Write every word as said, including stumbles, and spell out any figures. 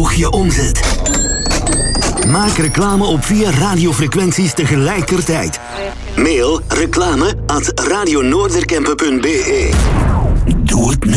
Verhoog je omzet. Maak reclame op vier radiofrequenties tegelijkertijd. Mail reclame at radionoorderkempen punt be. Doe het nu.